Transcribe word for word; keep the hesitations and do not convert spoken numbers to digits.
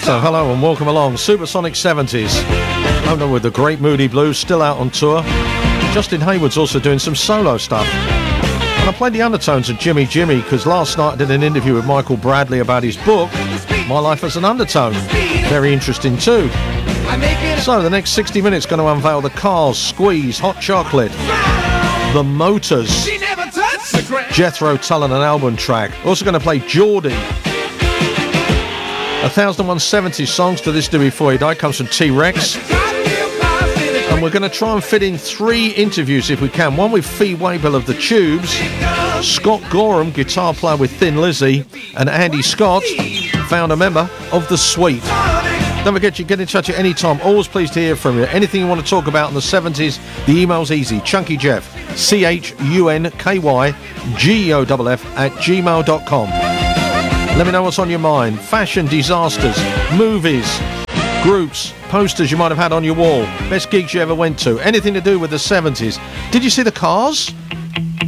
So hello and welcome along. Supersonic seventies. Opener with the Great Moody Blues, still out on tour. Justin Hayward's also doing some solo stuff. And I played the undertones of Jimmy Jimmy because last night I did an interview with Michael Bradley about his book, My Life as an Undertone. Very interesting too. So the next sixty minutes going to unveil the Cars, Squeeze, Hot Chocolate, The Motors, Jethro Tull and an album track. Also going to play Geordie. one thousand one seventies songs to This Do Before You Die comes from T-Rex. And we're going to try and fit in three interviews if we can. One with Fee Waybill of the Tubes, Scott Gorham, guitar player with Thin Lizzy, and Andy Scott, founder member of The Sweet. Don't forget, you can get in touch at any time. Always pleased to hear from you. Anything you want to talk about in the seventies, the email's easy. Chunky Jeff, C H U N K Y G E O F F at gmail dot com. Let me know what's on your mind. Fashion disasters, movies, groups, posters you might have had on your wall, best gigs you ever went to, anything to do with the seventies. Did you see the Cars?